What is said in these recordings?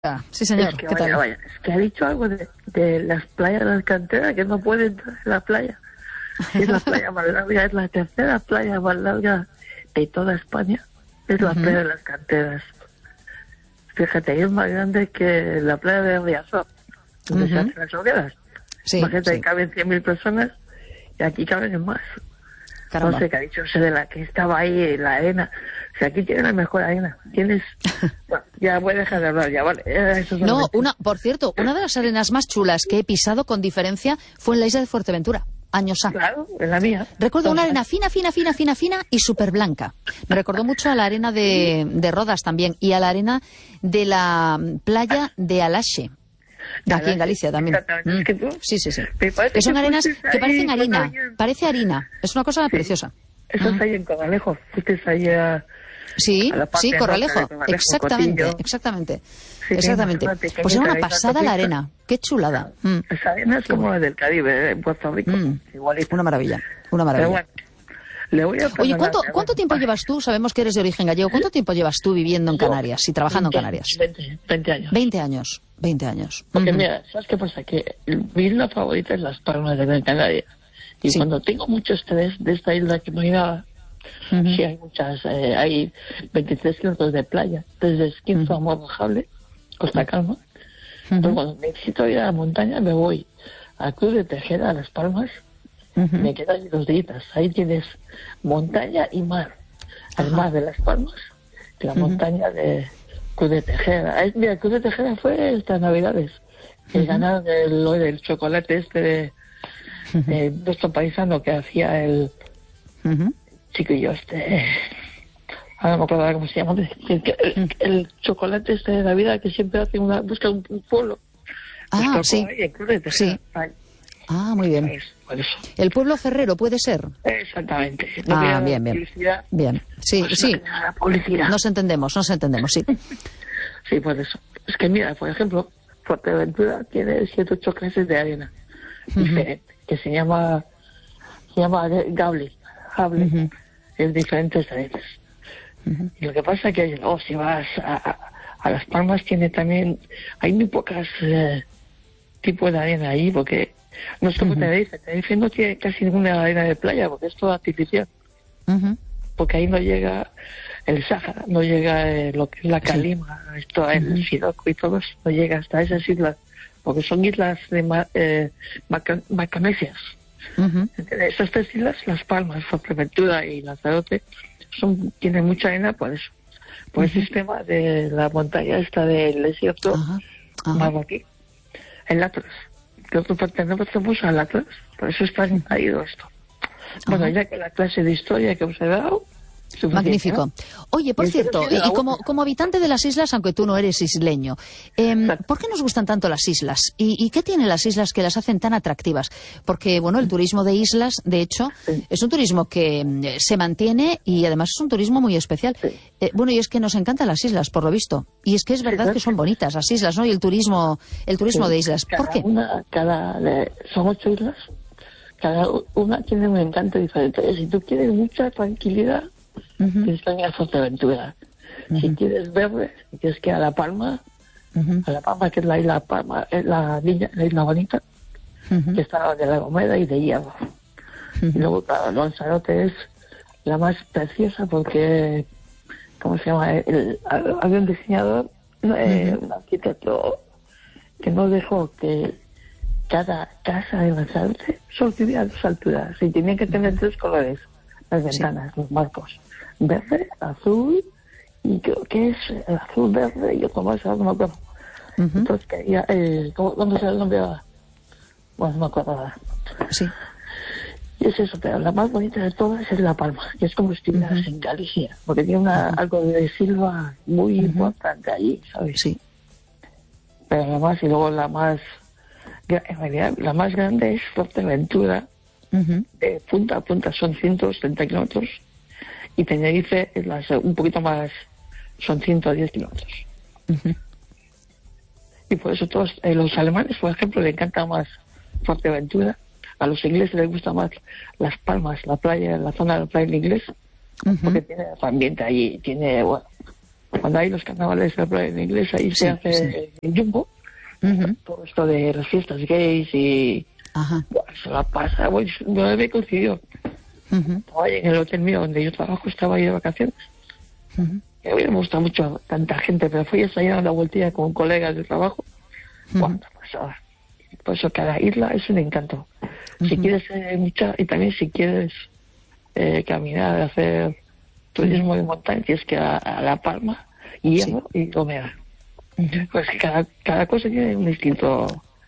Sí, señor. Es que, ¿Qué tal? vaya, es que ha dicho algo de las playas de las canteras, que no puede entrar en la playa. Es la playa más larga, es la tercera playa más larga de toda España. Es la playa de las canteras. Fíjate, es más grande que la playa de Riazor, donde se hacen las hogueras. Sí, Imagínate, sí. caben 100.000 personas y aquí caben más. Caramba. No sé qué ha dicho ese de la que estaba ahí en la arena. O sea, aquí tiene la mejor arena. Tienes... Bueno, ya voy a dejar de hablar, ya, vale. Eso No, solamente. por cierto, una de las arenas más chulas que he pisado con diferencia fue en la isla de Fuerteventura, años A. Claro, es la mía. Recuerdo una arena fina y súper blanca. Me recordó mucho a la arena de Rodas también y a la arena de la playa de Alaxe, aquí en Galicia también. Exactamente. Es que tú... Sí, sí, sí. Me parece Que son que arenas fuiste que parecen ahí harina, cuando alguien- parece harina. Es una cosa preciosa. Eso es ahí en Corralejo. Fuiste ahí a... Sí, a la parte sí, norte de Corralejo. Corralejo, Exactamente, Cotillo. exactamente. Sí, Exactamente. una pequeñita Pues era una arena pasada la pequeñita. arena. Qué chulada. Esa arena es como la del Caribe, en Puerto Rico. Igualita. Una maravilla, una Pero maravilla. bueno, le voy a Oye, perdonar, ¿cuánto pero tiempo bueno. llevas tú? Sabemos que eres de origen gallego. ¿Cuánto tiempo llevas tú viviendo en Yo, Canarias y trabajando en 20 Canarias? 20 años. 20 años. 20 años. Porque mira, ¿sabes qué pasa? Que mi isla favorita es Las Palmas de Gran Canaria. Y Sí. cuando tengo mucho estrés de esta isla que no hay nada, sí hay muchas, hay 23 kilómetros de playa, desde Esquinzo a Morrojable, Costa Calma. Entonces cuando necesito ir a la montaña me voy a Cruz de Tejeda, a Las Palmas, me quedo ahí 2 días. Ahí tienes montaña y mar. El mar de Las Palmas y la montaña de Cruz de Tejeda. Mira, Cruz de Tejeda fue estas Navidades. Que ganaron el chocolate de nuestro paisano que hacía el chiquillo ahora no me acuerdo cómo se llama, el chocolate de Navidad que siempre hace busca un pueblo. Pues tocó Sí. ahí en Cruz de Tejeda. Sí. Ahí. Ah, muy bien. Por eso. El pueblo ferrero puede ser. Exactamente. No Ah, quería dar bien. publicidad, Bien. Sí, pues sí. no quería dar publicidad. Nos entendemos, sí. Sí, por eso. Es que mira, por ejemplo, Fuerteventura tiene 7 o 8 clases de arena diferentes, que se llama Gable, en diferentes arenas. Y lo que pasa es que si vas a Las Palmas tiene también, hay muy pocas tipos de arena ahí, porque no es como Tenerife no tiene casi ninguna arena de playa, porque es todo artificial. Porque ahí no llega el Sáhara, no llega lo que es la Calima, esto, el Siroco y todo eso, no llega hasta esas islas, porque son islas de macanesias. Esas 3 islas, Las Palmas, Fuerteventura y Lanzarote, tienen mucha arena por eso, por el sistema de la montaña esta del desierto marroquí, el Atlas, que nosotros pertenecemos al Atlas, por eso está ahí todo esto. Bueno, ya que la clase de historia que os he dado, suficiente, Magnífico. ¿no? Oye, por Y entonces cierto, tiene la y como habitante de las islas, aunque tú no eres isleño, ¿por qué nos gustan tanto las islas? ¿Y qué tienen las islas que las hacen tan atractivas? Porque, bueno, el turismo de islas, de hecho, es un turismo que se mantiene y además es un turismo muy especial. Bueno, y es que nos encantan las islas, por lo visto. Y es que es verdad que son bonitas las islas, ¿no? Y el turismo de islas. ¿Por qué? Son 8 islas, cada una tiene un encanto diferente. Si tú quieres mucha tranquilidad, tienes que ir a Fuerteventura. Si quieres verde, tienes que ir a La Palma, que es la isla Palma, es la isla bonita, que está de La Gomera y de Hierro. Y luego, claro, Lanzarote es la más preciosa porque, ¿cómo se llama? Había un diseñador, un arquitecto, que no dejó que cada casa de Lanzarote solo tuviera 2 alturas y tenían que tener 3 colores, las ventanas, los marcos, verde, azul y creo que es el azul verde y otro más, ahora no me acuerdo. Entonces quería, ¿cómo se llama el nombre ahora? Bueno, no me acuerdo ahora. Sí. Y es eso, pero la más bonita de todas es La Palma, que es como si estuvieras en Galicia, porque tiene algo de silva muy importante allí, ¿sabes? Sí. Pero y luego en realidad la más grande es Fuerteventura, de punta a punta son 130 kilómetros, y Tenerife es un poquito más, son 110 kilómetros. Y por eso todos los alemanes, por ejemplo, le encanta más Fuerteventura, a los ingleses les gusta más Las Palmas, la playa, la zona de la playa en inglés, porque tiene ambiente allí, tiene, bueno, cuando hay los carnavales en inglés, ahí se hace el Jumbo, todo esto de las fiestas gays y se la pasa, no me coincidió. Estaba ahí en el hotel mío donde yo trabajo, estaba ahí de vacaciones. Y a mí me gusta mucho tanta gente, pero fui a salir a la vueltilla con colegas de trabajo. Cuánta pasada. Por eso cada isla es un encanto. Si quieres y también si quieres caminar, hacer turismo de montaña, tienes que ir a La Palma, Hierro y Gomera. Pues que cada cosa tiene un distinto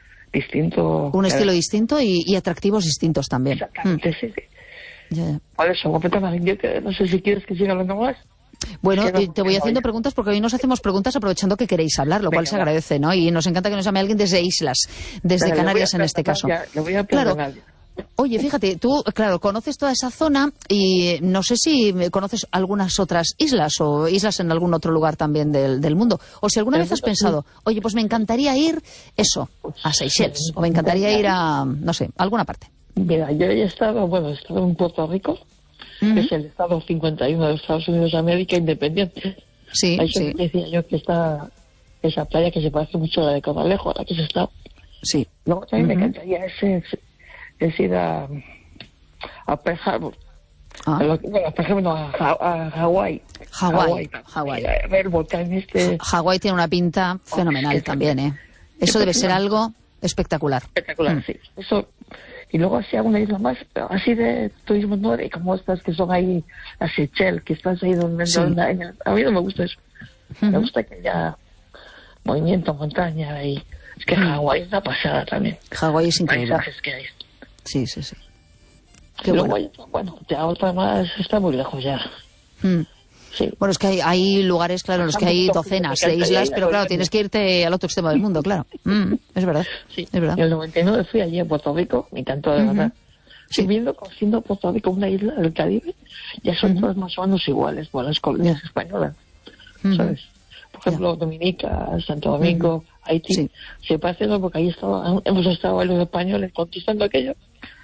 un estilo distinto y atractivos distintos también. Exactamente, sí. Por eso, yo no sé si quieres que siga hablando más. Bueno, te voy haciendo preguntas porque hoy nos hacemos preguntas aprovechando que queréis hablar, lo cual se agradece, ¿no? Y nos encanta que nos llame alguien desde islas, desde Canarias en este caso. Claro. Oye, fíjate, tú, claro, conoces toda esa zona y no sé si conoces algunas otras islas o islas en algún otro lugar también del mundo. O si alguna vez has pensado, oye, pues me encantaría ir, a Seychelles, o me encantaría ir a, no sé, a alguna parte. Mira, yo he estado en Puerto Rico, que es el estado 51 de Estados Unidos de América, independiente. Sí, ahí decía yo que está esa playa que se parece mucho a la de Corralejo, a la que se está. Sí. Luego también me encantaría es ir a Pearl Harbor. Por ejemplo, a Hawái. Hawái. A ver el volcán Hawái tiene una pinta fenomenal también, ¿eh? Eso debe ser algo espectacular. Espectacular, sí. Eso. Y luego así alguna isla más, así de turismo nórdico, como estas que son ahí, las Seychelles, que estás ahí donde a mí no me gusta eso. Me gusta que haya movimiento, montaña y... Es que Hawái es una pasada también. Hawái es increíble. Paisajes que hay. Sí. Qué bueno, ya otra más está muy lejos ya. Sí. Bueno, es que hay lugares, claro, en los que hay docenas de islas, pero claro, tienes que irte al otro extremo del mundo, claro. Es verdad. Sí. Es verdad. En el 99 fui allí a Puerto Rico, me encantó de verdad. Sí. Conociendo Puerto Rico, una isla del Caribe, ya son todas más o menos iguales, las colonias españolas, ¿sabes? Por ejemplo, Dominica, Santo Domingo, Haití, se parece, ¿no? Porque ahí hemos estado los españoles conquistando aquello.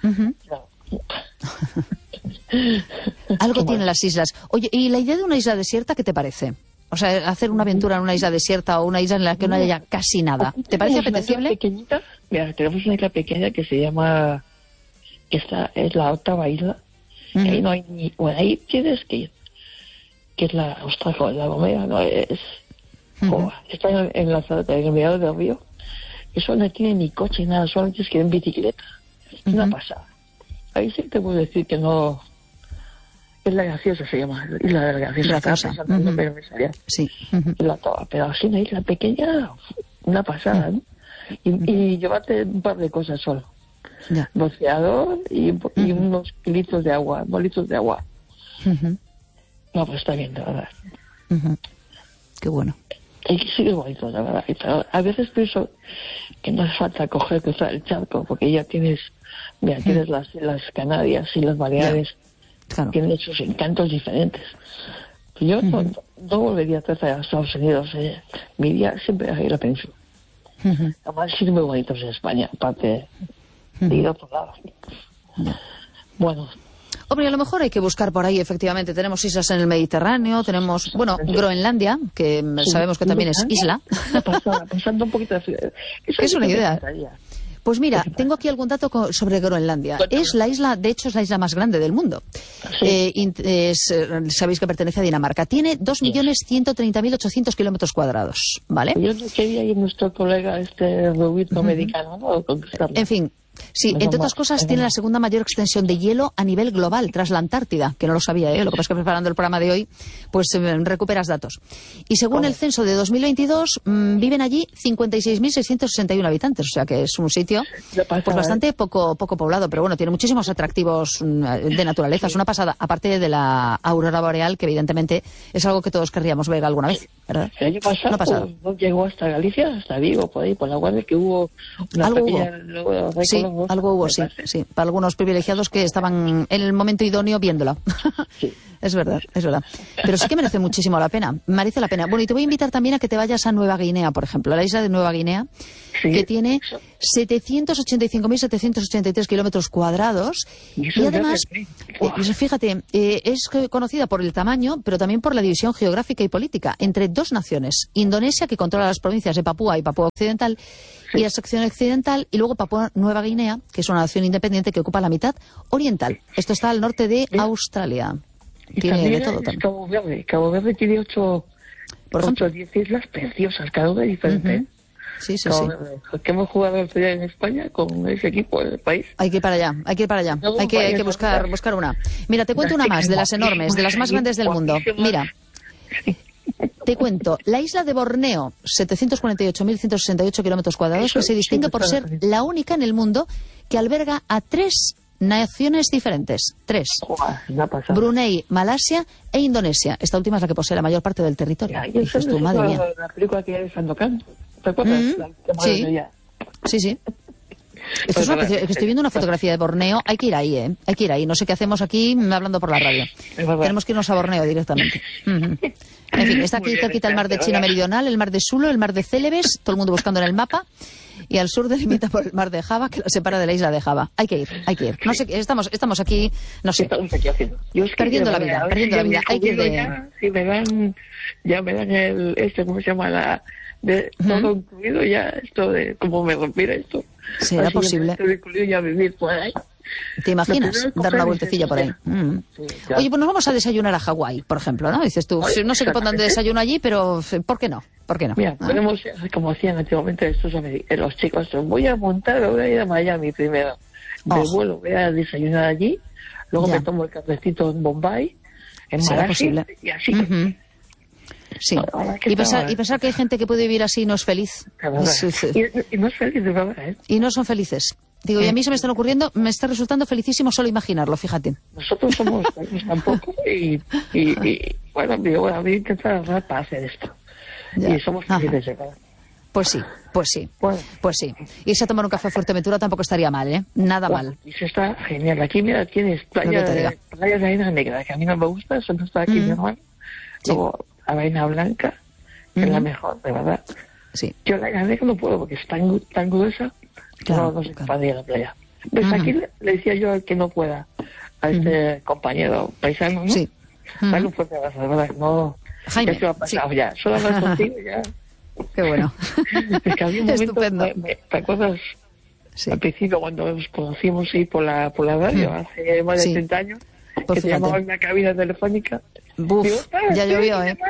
Algo tienen las islas. Oye, ¿y la idea de una isla desierta qué te parece? O sea, hacer una aventura en una isla desierta o una isla en la que no haya casi nada. ¿Te parece apetecible? Pequeñita. Mira, tenemos una isla pequeña que se llama... Esta es la octava isla. Ahí no hay ni... Bueno, ahí tienes que ir. Que es la Gomera, ¿no? Está en el medio del río. Eso no tiene ni coche ni nada, solo tienes que ir en bicicleta. Es una pasada. Ahí sí te puedo decir que no... Es la Graciosa, se llama. Isla de la Graciosa. Sí. Pero así una isla pequeña, una pasada, ¿no? Y llévate un par de cosas solo. Boceador y unos litros de agua, bolitos de agua. No, pues está bien, de verdad. Qué bueno. Y sí es bonito, la verdad. Pero a veces pienso que no hace falta cruzar el charco, porque ya tienes las Canarias y las Baleares. Claro. Tienen sus encantos diferentes. Yo no volvería a tratar a Estados Unidos. Mi iría siempre a ir a la península. Además, sí muy bonitos en España, aparte de ir a otro lado. Bueno. Hombre, a lo mejor hay que buscar por ahí, efectivamente. Tenemos islas en el Mediterráneo, tenemos, Groenlandia, que sabemos que también es isla. Pensando un poquito de... Es una idea. Pues mira, tengo aquí algún dato sobre Groenlandia. Es la isla, de hecho, es la isla más grande del mundo. Sí. Sabéis que pertenece a Dinamarca. Tiene 2.130.800 kilómetros cuadrados, ¿vale? Yo quería ir nuestro colega, rubito americano, ¿no? En fin. Sí, entre otras cosas tiene la segunda mayor extensión de hielo a nivel global tras la Antártida, que no lo sabía, lo que pasa es que preparando el programa de hoy pues recuperas datos. Y según el censo de 2022 viven allí 56.661 habitantes, o sea que es un sitio pues bastante poco poblado, pero bueno, tiene muchísimos atractivos de naturaleza, es una pasada, aparte de la aurora boreal, que evidentemente es algo que todos querríamos ver alguna vez. ¿verdad? El año pasado, no ha pasado. No llegó hasta Galicia, hasta Vigo, por ahí, por la Guardia, que hubo una algo pequeña... hubo. Sí, algo hubo, sí. Para algunos privilegiados que estaban en el momento idóneo viéndola. Sí. Es verdad. Pero sí que merece muchísimo la pena. Merece la pena. Bueno, y te voy a invitar también a que te vayas a Nueva Guinea, por ejemplo, a la isla de Nueva Guinea, que tiene 785.783 kilómetros cuadrados. Y además, fíjate, es conocida por el tamaño, pero también por la división geográfica y política entre dos naciones. Indonesia, que controla las provincias de Papúa y Papúa Occidental, y la sección occidental, y luego Papúa Nueva Guinea, que es una nación independiente que ocupa la mitad oriental. Esto está al norte de Australia. Y tiene también de todo también. Cabo Verde. Cabo Verde tiene 8 o 10 islas preciosas, cada una diferente. Sí. Que hemos jugado el otro día en España con ese equipo del país. Hay que ir para allá. Hay que buscar una. Mira, te cuento una más, de las enormes, de las más grandes del mundo. Mira, te cuento, la isla de Borneo, 748.168 kilómetros cuadrados, que se distingue por ser la única en el mundo que alberga a 3 naciones diferentes. 3. Brunei, Malasia e Indonesia. Esta última es la que posee la mayor parte del territorio. Dices tú, madre mía. La película que es Sandokan. ¿Te acuerdas? Sí. Esto es una estoy viendo una fotografía de Borneo. Hay que ir ahí, ¿eh? Hay que ir ahí. No sé qué hacemos aquí hablando por la radio. Tenemos que irnos a Borneo directamente. En fin, está aquí cerquita el mar de China Meridional, el mar de Sulu, el mar de Célebes, todo el mundo buscando en el mapa. Y al sur delimita por el mar de Java, que la separa de la isla de Java. Hay que ir. No sé, estamos aquí, no sé. Estamos aquí haciendo. Perdiendo la vida. Hay que ir de... Si me dan el, ¿cómo se llama? Todo incluido ya, esto de cómo me respira esto. ¿Será posible? Todo incluido ya vivir por ahí. ¿Te imaginas dar una vueltecilla por ahí? Sí, claro. Oye, pues nos vamos a desayunar a Hawái, por ejemplo, ¿no? Dices tú, no sé qué pondrán de desayuno allí, pero ¿por qué no? Mira, podemos, como hacían antiguamente los chicos, voy a montar, voy a ir a Miami primero. De vuelo voy a desayunar allí, luego me tomo el cafecito en Bombay, en Malasia, y así. Sí, y pensar que hay gente que puede vivir así y no es feliz. Y no es feliz, de verdad, ¿eh? Y no son felices. Digo, y a mí se me están ocurriendo, me está resultando felicísimo solo imaginarlo, fíjate. Nosotros somos felices tampoco y bueno, digo, voy a intentar para hacer esto. Ya. Y somos felices de verdad. Pues sí. Irse a tomar un café a Fuerteventura tampoco estaría mal, ¿eh? Nada mal. Y eso está genial. Aquí, mira, tienes playa de arena negra, que a mí no me gusta, eso no está aquí normal. Luego, arena blanca, que es la mejor, de verdad. Sí. Yo la arena negra no puedo porque es tan gruesa. Claro, no se puede ir a la playa. Pues aquí le decía yo al que no pueda, a este compañero paisano, ¿no? Sí. Dale un fuerte abrazo, de verdad. No, Jaime, ya se va a pasar, ya. Solo hablar contigo, ya. Qué bueno. Es que había un momento, estupendo. ¿te acuerdas? Al principio, cuando nos conocimos ahí por la radio, hace más de 30 años, pues que te llamaba en una cabina telefónica. Buf, digo, ya llovió, ¿eh?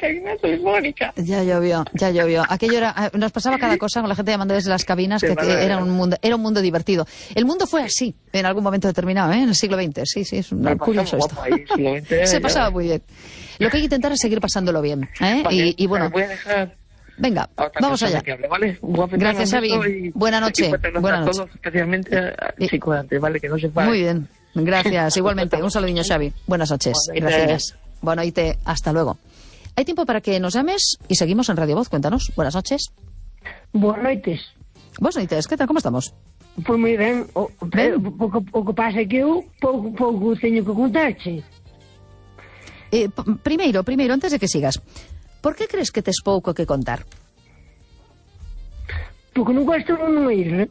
Ya llovió. Aquello nos pasaba cada cosa con la gente llamando desde las cabinas, que era un mundo divertido. El mundo fue así, en algún momento determinado, ¿eh? En el siglo XX. Sí, es curioso esto. Se pasaba muy bien. Lo que hay que intentar es seguir pasándolo bien, ¿eh? Vale, y bueno, voy a dejar venga, vamos allá. Hable, ¿vale? Gracias, Xavi. Buena noche. Buenas noches. Especialmente a chicos antes, ¿vale? Que no se paren. Muy bien. Gracias, igualmente. Un saludinho, Xavi. Buenas noches. Gracias. Bueno, hasta luego. Hay tiempo para que nos llames y seguimos en Radio Voz. Cuéntanos. Buenas noches. Buenas noites. Buenas noites. ¿Qué tal? ¿Cómo estamos? Pois moi ben. O que pasa é que eu pouco teño que contarche. Primeiro, antes de que sigas, por que crees que tes pouco que contar? Porque non gosto non ir,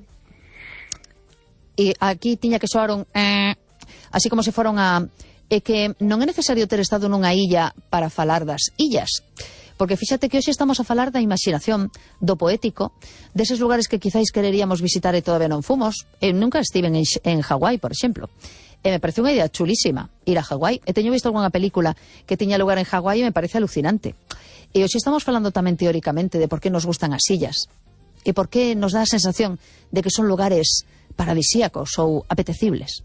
E aquí tiña que soar un así como se fora unha... É que non é necesario ter estado nunha illa para falar das illas. Porque fíxate que hoxe estamos a falar da imaginación, do poético, deses lugares que quizáis quereríamos visitar e todavía non fomos. Eu nunca estive en Hawái, por exemplo. E me parece unha idea chulísima ir a Hawái. E teño visto algunha película que tiña lugar en Hawái e me parece alucinante. E hoxe estamos falando tamén teóricamente de por que nos gustan as illas. E por que nos dá a sensación de que son lugares paradisíacos ou apetecibles.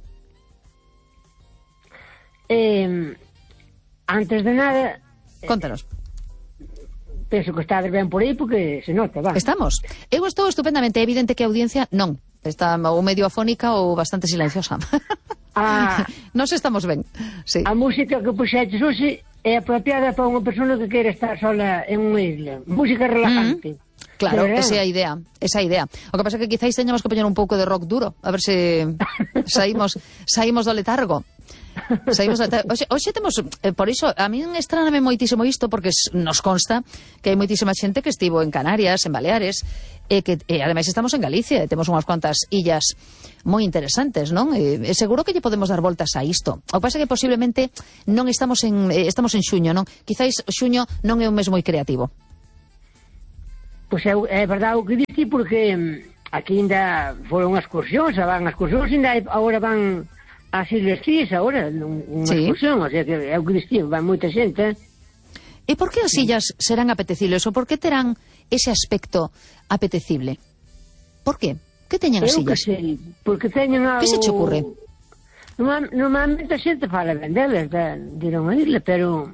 Antes de nada... Contanos. Penso que estades ben por aí porque se nota, va. Estamos. Eu estou estupendamente. É evidente que a audiencia non. Está ou medio afónica ou bastante silenciosa. Nos estamos ben. Sí. A música que puxeches hoxe é apropiada para unha persona que quere estar sola en unha isla. Música relajante. Claro, esa é a idea, esa é a idea. O que pasa é que quizáis teñamos que poñer un pouco de rock duro, a ver se saímos do letargo. Hoxe temos, por iso, a min estráname moitísimo isto, porque nos consta que hai moitísima xente que estivo en Canarias, en Baleares, e que ademais estamos en Galicia, e temos unhas cuantas illas moi interesantes, non? E seguro que lle podemos dar voltas a isto. O que pasa é que posiblemente non estamos en xuño, non? Quizáis xuño non é un mes moi creativo. Pois é verdade o que dixi, porque aquí ainda foron excursións, ainda agora van ás Ilhas Cíes, agora, unha excursión, o sea que é o que dixi, van moita xente. E por que as illas serán apetecibles, ou por que terán ese aspecto apetecible? Por que? Que teñen as illas? Eu que sei, porque teñen algo... Que se che ocurre? Normalmente a xente fala ben delas, de ir a unha isla, pero...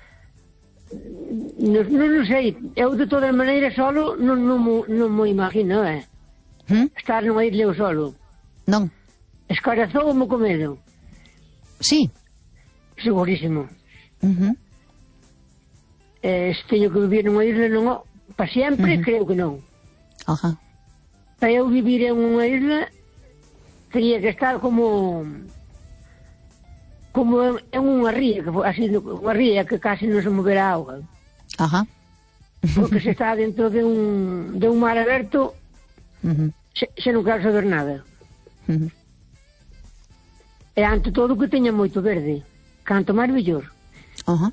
Non sei, eu de todas maneiras solo non mo imagino, estar nunha isla eu solo. Non. Escarazou-me co medo. Sí. Segurísimo. Se teño que vivir nunha isla, non, para sempre, creo que non. Ajá. Para eu vivir en unha isla, teria que estar como en unha ría, así, unha ría que casi non se movera a auga. Ajá. Porque se está dentro de un mar aberto, se non quero saber nada. E ante todo que teña moito verde. Canto máis mellor. Ajá.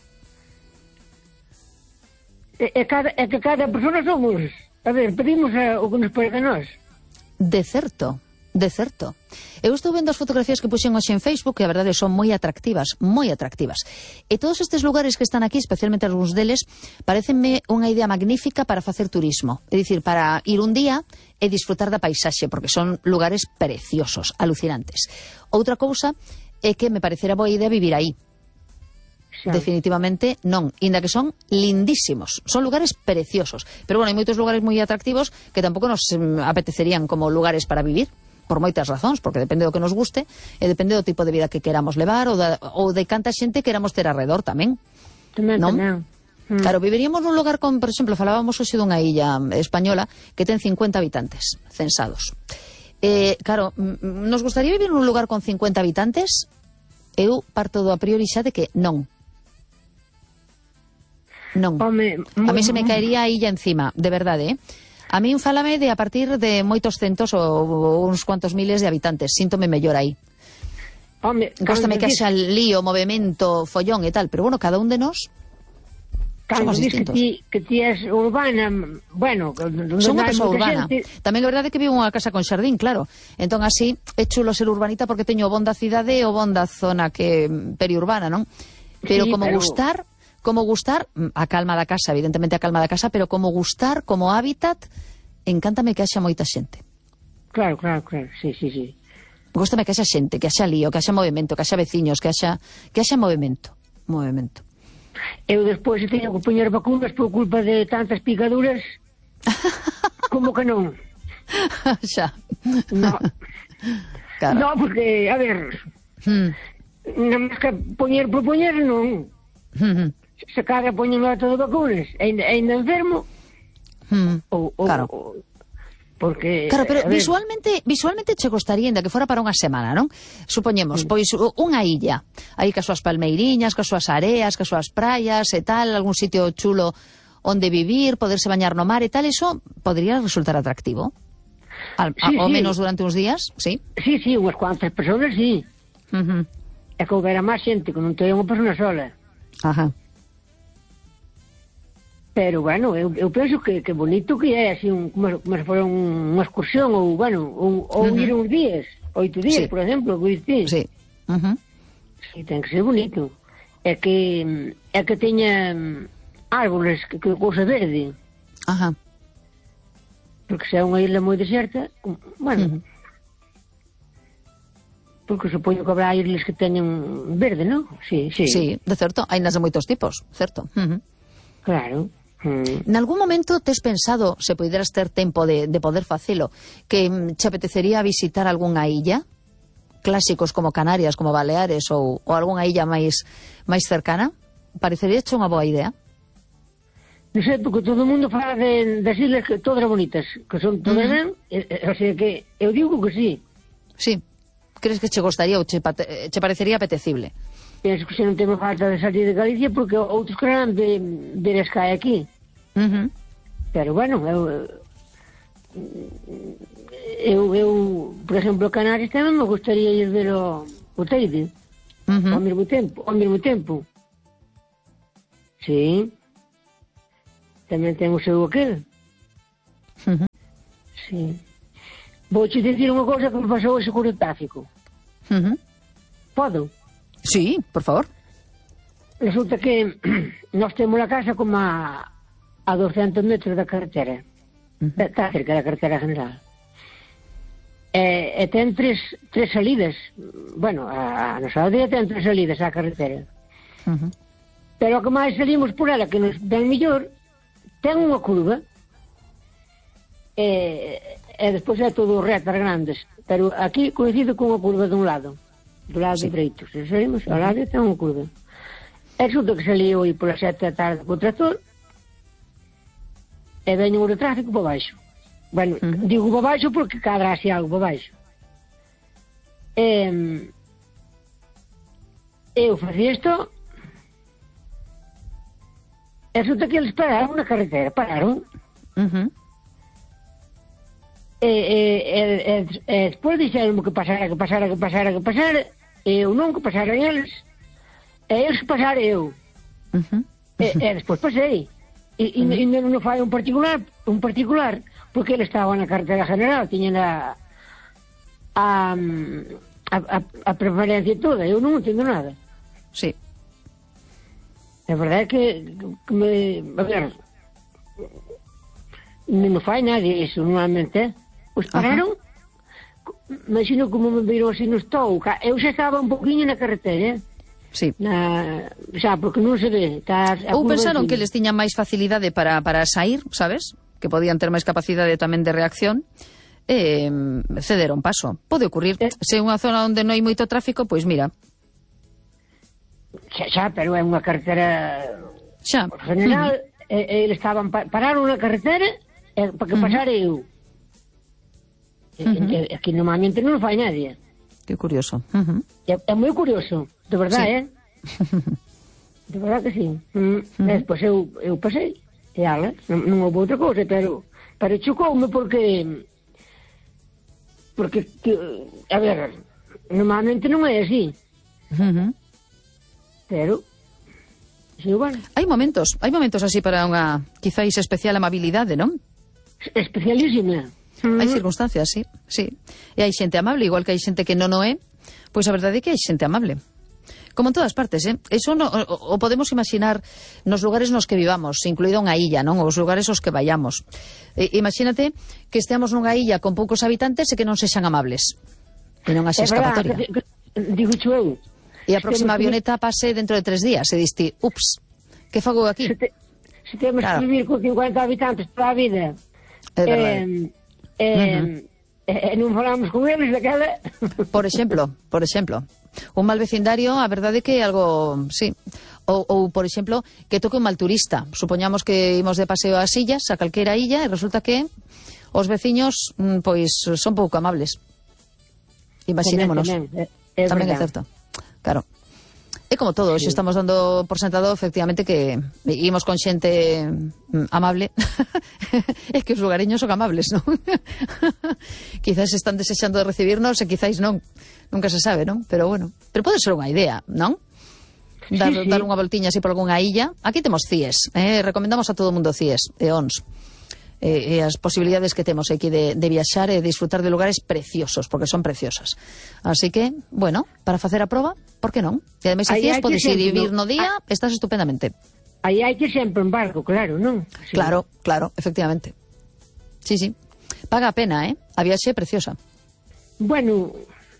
E que cada persona somos... A ver, pedimos o que nos parece a nós. De certo. Eu estou vendo as fotografías que puxen hoxe en Facebook, que a verdade son moi atractivas. E todos estes lugares que están aquí, especialmente algúns deles, parecenme unha idea magnífica para facer turismo. É dicir, para ir un día e disfrutar da paisaxe, porque son lugares preciosos, alucinantes. Outra cousa é que me parecera boa idea vivir aí. Xa. Definitivamente non, inda que son lindísimos, son lugares preciosos, pero bueno, hai moitos lugares moi atractivos que tampouco nos apetecerían como lugares para vivir, por moitas razóns, porque depende do que nos guste e depende do tipo de vida que queramos levar ou de canta xente queramos ter alrededor tamén. Tamén. Claro, viviríamos nun lugar con, por exemplo, falábamos hoxe dunha illa española que ten 50 habitantes censados. Claro, nos gustaría vivir nun lugar con 50 habitantes? Eu parto do a priori xa de que non. Non. A mí se me caería a illa encima, de verdade, A min fálame de a partir de moitos centos ou uns cuantos miles de habitantes. Síntome mellor aí. Góstame que haxa lío, movimento, follón e tal, pero bueno, cada un de nós somos distintos. Que ti és urbana, bueno, son unha persoa urbana. Tamén é verdade que vivo unha casa con xardín, claro. Entón así é chulo ser urbanita porque teño o bon da cidade e o bon da zona que periurbana, non? Pero sí, como gustar, a calma da casa, evidentemente a calma da casa, pero como gustar, como hábitat, encántame que haxa moita xente. Claro, sí. Gústame que haxa xente, que haxa lío, que haxa movimento, que haxa veciños, que haxa movimento. Eu despois teño que poñer vacunas por culpa de tantas picaduras. Como que non? Xa. No. Claro. No, porque, a ver, nada máis que poñer por poñer, non. Se cada poñen todo vacunas e ainda enfermo. Claro. Porque, claro, pero visualmente che gostaría ainda que fora para unha semana, non? Supoñemos, pois unha illa, aí cas súas palmeiriñas, cas súas areas, cas súas praias e tal, algún sitio chulo onde vivir, poderse bañar no mar e tal, eso podría resultar atractivo. Ao menos durante uns días, sí? Sí, unhas cuantas persoas, sí. É que houbera máis xente, que non teña unha persona sola. Ajá. Pero, bueno, eu penso que bonito que é, así, como se fora unha excursión, ou, bueno, ou ir uns días, 8 días, por exemplo, que diste. Sí. Sí, ten que ser bonito. É que teña árboles, que cousa verde. Ajá. Porque se é unha isla moi deserta, bueno, porque supoño que habrá islas que teñen verde, non? Sí, de certo, hai nas de moitos tipos, certo. Claro. Nalgún momento tes pensado, se poideras ter tempo de poder facelo, que che apetecería visitar algunha illa? Clásicos como Canarias, como Baleares ou algunha illa máis cercana? parecería hecho unha boa idea. Non sei, porque todo o mundo fala das islas que todas bonitas, que son todas ben, o sea que eu digo que sí. Sí, crees que che gostaría ou che parecería apetecible? Penso que se non temos falta de salir de Galicia porque outros querrán ver as cae aquí. Pero bueno, eu por exemplo, Canarias tamén me gustaría ir ver o Teide ao mesmo tempo. Sí. Tamén ten o seu aquel. Sí. Vouche dicir unha cousa que me pasou hoxe con o tráfico. Podo? Sí, por favor. Resulta que nós temos a casa como a 200 metros da carretera. Está cerca da carretera general. E ten tres salidas. Bueno, a nosa aldea ten 3 salidas á carretera. Pero o que máis salimos por ela, que nos ven mellor, ten unha curva e despois é todo retas grandes, pero aquí coincide con unha curva dun lado, do lado dereito. Se salimos ao lado ten unha curva. E resulta que salí hoy pola 7 da tarde co trator e veño o tráfico para baixo. Bueno, digo para baixo porque cadra así algo para baixo. Eu facía isto. Resulta que eles pararon na carretera, pararon. E despois dixeron que pasara, eu non que pasaran eles, e eles que pasara eu. E despois pasei. E non fai un particular, porque eles estaban na carretera general, tiñen a preferencia toda, eu non entendo nada. Sí. A verdade é que a ver, non fai nadie isso normalmente. Pois pararon, imagino como me viron así no estou. Eu xa estaba un poquinho na carretera, sí. Xa, porque non se ve. Ou pensaron que eles tiñan máis facilidade para sair, sabes? Que podían ter máis capacidade tamén de reacción, cederon paso. Pode ocurrir. Se é unha zona onde non hai moito tráfico, pois mira. Xa, pero é unha carretera general, eles estaban pararon na carretera para que pasara eu. Aquí normalmente non fai nadie. Que curioso. É moi curioso, de verdade, de verdade que sí. Despois eu pasei e ala, non houve outra cousa, pero chocoume porque a ver, normalmente non é así. Pero sí, bueno. Hai momentos así para unha quizáis especial amabilidade, non? Especialísima. Hai circunstancias, sí. E hai xente amable, igual que hai xente que non o é, pois a verdade é que hai xente amable. Como en todas partes, Eso o podemos imaginar nos lugares nos que vivamos, incluída unha illa, non? Os lugares aos que vayamos. Imagínate que esteamos nunha illa con poucos habitantes e que non sexan amables. E non haxe escapatoria. Digo eu. E a próxima avioneta pase dentro de 3 días. E diste, ups, que fago aquí? Se temos que vivir con 50 habitantes toda a vida, non falamos con eles daquela. Por exemplo, un mal vecindario, a verdade é que é algo, sí. Ou, por exemplo, que toque un mal turista. Supoñamos que imos de paseo ás illas, a calquera illa, e resulta que os veciños, pois, son pouco amables. Imaginémonos. Tamén é certo. Claro. É como todo, hoxe estamos dando por sentado efectivamente que imos con xente amable. É que os lugareños son amables, non? Quizás están desexando de recibirnos e quizás non. Nunca se sabe, non? Pero bueno, pero pode ser unha idea, non? Dar unha voltiña así por algunha illa. Aquí temos CIES, recomendamos a todo o mundo CIES e ONS. E as posibilidades que temos aquí de viaxar e disfrutar de lugares preciosos, porque son preciosas. Así que, bueno, para facer a proba, por que non? E ademais, se CIES podes ir e vivir no día, estás estupendamente. Aí hai que sempre en barco, claro, non? Sí. Claro, efectivamente. Sí. Paga a pena, A viaxe é preciosa. Bueno,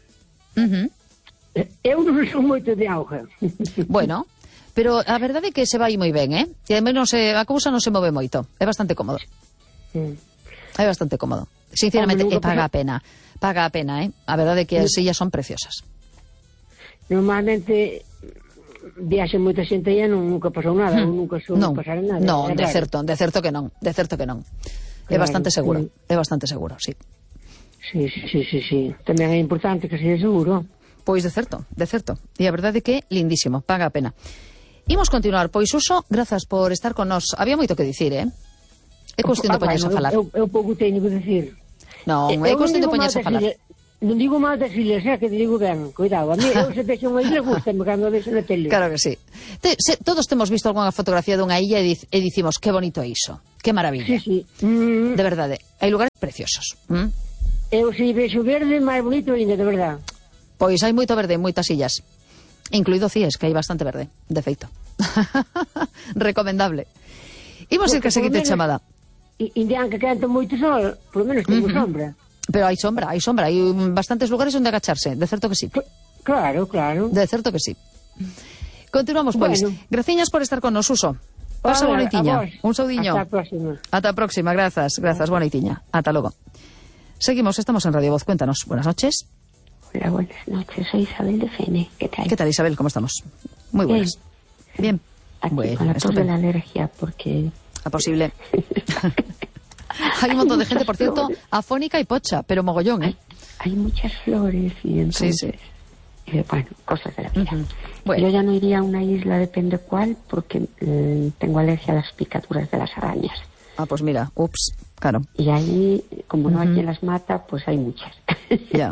eu non son moito de auga. Bueno, pero a verdade é que se vai moi ben, E ademais a cousa non se move moito. É bastante cómodo. É bastante cómodo. Sinceramente, paga a pena. Paga a pena, A verdade é que as illas son preciosas. Normalmente viaxe moita xente aí e nunca pasou nada, ou nunca pasara nada. Non, de certo que non. Claro, é bastante seguro, sí. Sí. Tamén é importante que seja seguro. Pois de certo. E a verdade é que lindísimo, paga a pena. Imos continuar, pois Suso, grazas por estar con nós. Había moito que dicir, É cuestión de poñerse a falar. Eu pouco teño que dicir. Non, é cuestión de poñerse a falar. Non digo mal das ilhas, que te digo ben. Cuidado, a mí eu se vexo unha ilha gustame cando vexo na tele. Claro que sí. Todos temos visto algunha fotografía dunha illa e dicimos, que bonito é iso, que maravilla. Sí. De verdade, hai lugares preciosos. Eu se vexo verde, máis bonito ainda, de verdade. Pois hai moito verde en moitas illas, incluído Cies, que hai bastante verde, de feito. Recomendable. Imos ir que a seguinte chamada. Indian que quenta moito sol, por lo menos tengo sombra. Pero hai sombra, hai bastantes lugares onde agacharse, de certo que sí. Claro. De certo que sí. Continuamos, pois. Bueno. Graciñas por estar con nos, Suso. Pasa boa noitiña. Un saudiño. Ata a próxima, grazas, boa noitiña. Ata logo. Seguimos, estamos en Radio Voz, cuéntanos. Buenas noches. Hola, buenas noches, soy Isabel de Fene. ¿Qué tal? ¿Qué tal, Isabel? ¿Cómo estamos? Muy buenas. Bien. Aquí con la tos de la alergia, porque... Posible. Hay un montón de gente, por cierto, afónica y pocha, pero mogollón, Hay muchas flores y entonces... Sí. Bueno, cosas de la vida. Bueno. Yo ya no iría a una isla, depende cuál, porque tengo alergia a las picaduras de las arañas. Pues mira, ups, claro. Y ahí, como no hay quien las mata, pues hay muchas. Ya.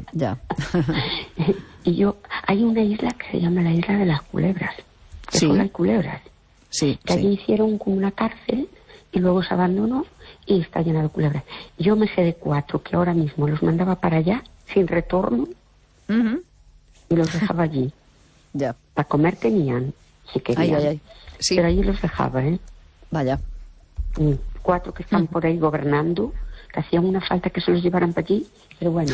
Y hay una isla que se llama la Isla de las Culebras. Que solo hay culebras. Sí. Que allí hicieron como una cárcel y luego se abandonó y está llena de culebras. Yo me sé de 4 que ahora mismo los mandaba para allá sin retorno y los dejaba allí. Ya. Para comer tenían, si querían. Ay. Sí. Pero allí los dejaba, Vaya. 4 que están por ahí gobernando, que hacían una falta que se los llevaran para allí, pero bueno.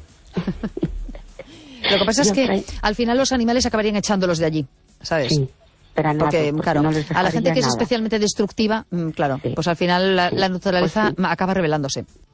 Lo que pasa es que al final los animales acabarían echándolos de allí, ¿sabes? Sí. Pero porque claro, no a la gente que es especialmente destructiva, claro, pues al final la naturaleza acaba rebelándose.